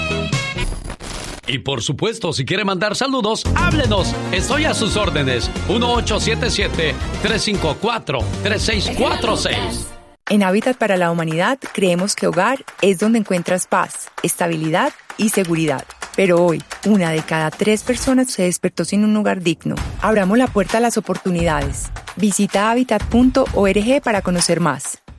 Y por supuesto, si quiere mandar saludos, háblenos. Estoy a sus órdenes. 1877-354-3646. En Hábitat para la Humanidad creemos que hogar es donde encuentras paz, estabilidad y seguridad. Pero hoy, 1 de cada 3 personas se despertó sin un hogar digno. Abramos la puerta a las oportunidades. Visita Habitat.org para conocer más.